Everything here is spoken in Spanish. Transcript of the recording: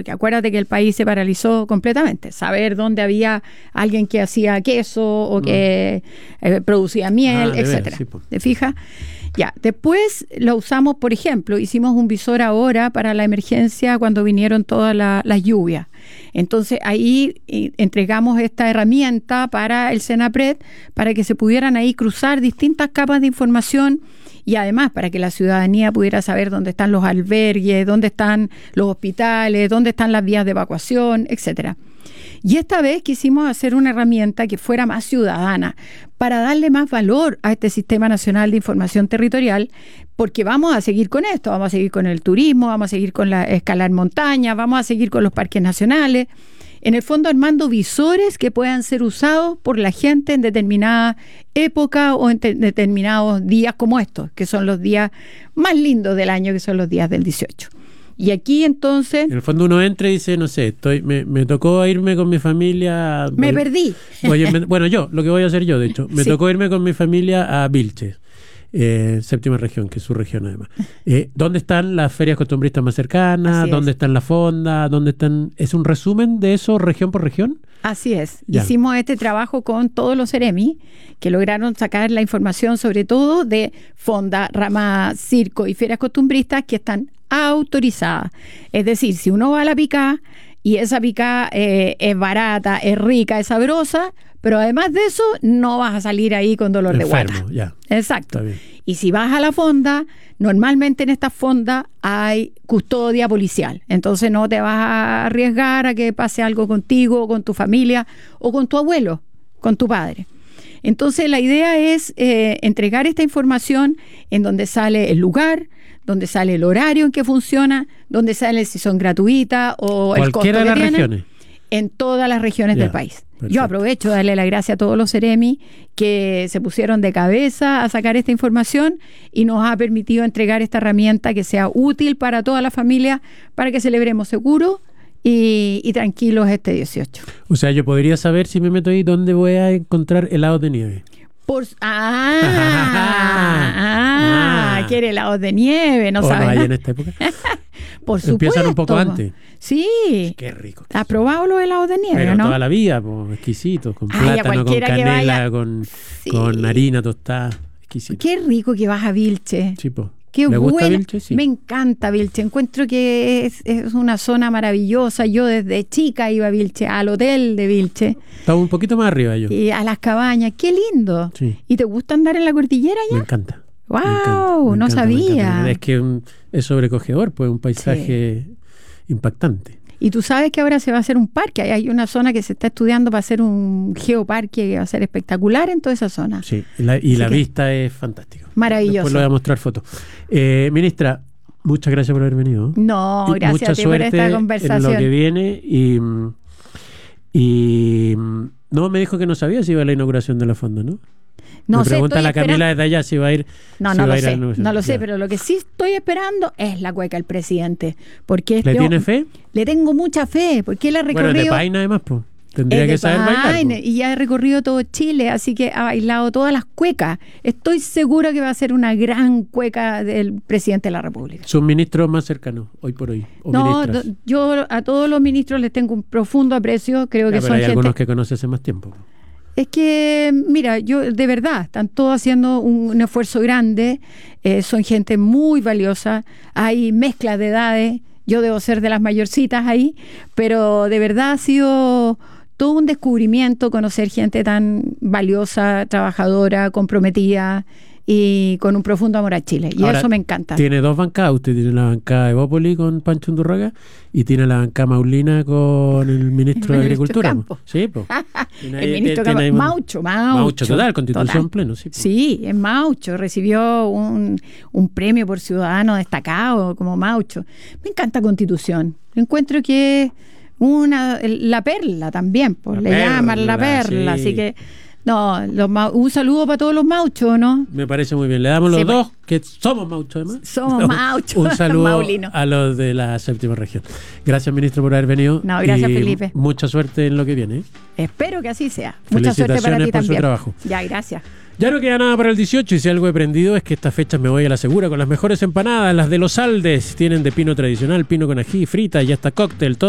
porque acuérdate que el país se paralizó completamente. Saber dónde había alguien que hacía queso o que producía miel, etcétera. Sí, ¿te fijas? Ya, después lo usamos, por ejemplo, hicimos un visor ahora para la emergencia cuando vinieron todas las lluvias. Entonces ahí entregamos esta herramienta para el Senapred para que se pudieran ahí cruzar distintas capas de información y además para que la ciudadanía pudiera saber dónde están los albergues, dónde están los hospitales, dónde están las vías de evacuación, etcétera. Y esta vez quisimos hacer una herramienta que fuera más ciudadana para darle más valor a este Sistema Nacional de Información Territorial, porque vamos a seguir con esto, vamos a seguir con el turismo, vamos a seguir con la escalar montaña, vamos a seguir con los parques nacionales, en el fondo armando visores que puedan ser usados por la gente en determinada época o en determinados días como estos, que son los días más lindos del año, que son los días del 18. Y aquí entonces... En el fondo uno entra y dice, no sé, me tocó irme con mi familia... Me perdí. Bueno, lo que voy a hacer yo, de hecho, me tocó irme con mi familia a Vilches, séptima región, que es su región además. ¿Dónde están las ferias costumbristas más cercanas? ¿Dónde están las fondas? ¿Dónde están? ¿Es un resumen de eso región por región? Así es. Ya. Hicimos este trabajo con todos los Ceremi, que lograron sacar la información sobre todo de fonda, rama, circo y ferias costumbristas que están autorizadas. Es decir, si uno va a la picá y esa picá es barata, es rica, es sabrosa, pero además de eso no vas a salir ahí con dolor de guata. Ya. Exacto. Y si vas a la fonda, normalmente en estas fondas hay custodia policial. Entonces no te vas a arriesgar a que pase algo contigo, con tu familia o con tu abuelo, con tu padre. Entonces la idea es entregar esta información en donde sale el lugar, donde sale el horario en que funciona, donde sale si son gratuitas o el costo que tienen. ¿Cualquiera de las regiones? En todas las regiones del país. Perfecto. Yo aprovecho de darle las gracias a todos los Ceremi que se pusieron de cabeza a sacar esta información y nos ha permitido entregar esta herramienta que sea útil para toda la familia para que celebremos seguros y tranquilos este 18. O sea, yo podría saber si me meto ahí dónde voy a encontrar helados de nieve. Quiere helados de nieve, no sabes. ¿No hay en esta época? Por supuesto. Empiezan un poco antes. Sí. Qué rico. ¿Has probado los helados de nieve, pero no? Toda la vida, pues, exquisitos, con plátano, con canela, con harina tostada, exquisito. Qué rico que vas a Vilche. Sí, pues. Qué ¿Le gusta buena. Vilche? Sí. Me encanta Vilche. Encuentro que es una zona maravillosa. Yo desde chica iba a Vilche, al hotel de Vilche. Estaba un poquito más arriba yo. Y a las cabañas. Qué lindo. Sí. ¿Y te gusta andar en la cordillera ya? Me encanta. ¡Wow! No sabía. Es que es sobrecogedor, pues un paisaje impactante. Y tú sabes que ahora se va a hacer un parque. Hay una zona que se está estudiando para hacer un geoparque que va a ser espectacular en toda esa zona. Sí, la vista es fantástica. Maravilloso. Después le voy a mostrar fotos. Ministra, muchas gracias por haber venido. No, gracias a ti por esta conversación. En lo que viene y no, me dijo que no sabía si iba a la inauguración de la fonda, ¿no? No me sé, pregunta la Camila desde allá si va a ir. No lo sé, pero lo que sí estoy esperando es la cueca del presidente. Porque ¿Le tiene fe? Le tengo mucha fe, porque él ha recorrido. Bueno, de Paina además, pues. Tendría que saber bailar. Y ya ha recorrido todo Chile, así que ha bailado todas las cuecas. Estoy segura que va a ser una gran cueca del presidente de la República. ¿Sus ministros más cercanos hoy por hoy? Yo a todos los ministros les tengo un profundo aprecio. Creo que son hay gente... algunos que conoce hace más tiempo. Es que, mira, yo de verdad, están todos haciendo un esfuerzo grande, son gente muy valiosa, hay mezcla de edades, yo debo ser de las mayorcitas ahí, pero de verdad ha sido todo un descubrimiento conocer gente tan valiosa, trabajadora, comprometida y con un profundo amor a Chile. Y ahora, eso me encanta. Tiene dos bancadas. Usted tiene la bancada de Evópoli con Pancho Undurraga y tiene la bancada Maulina con el ministro de Agricultura. Sí, pues. El ministro Campo. Maucho, total, Constitución pleno. Sí, es Maucho. Recibió un premio por ciudadano destacado como Maucho. Me encanta Constitución. Encuentro que es la perla también, pues le llaman la perla, sí. Así que no, un saludo para todos los mauchos, ¿no? Me parece muy bien. Le damos los dos, que somos mauchos además. Somos mauchos. Un saludo a los de la séptima región. Gracias, ministro, por haber venido. No, gracias, Felipe. Mucha suerte en lo que viene. Espero que así sea. Mucha suerte para ti por también. Su trabajo. Ya, gracias. Ya no queda nada para el 18 y si algo he aprendido es que estas fechas me voy a la segura con las mejores empanadas, las de los Aldes. Tienen de pino tradicional, pino con ají, frita y hasta cóctel.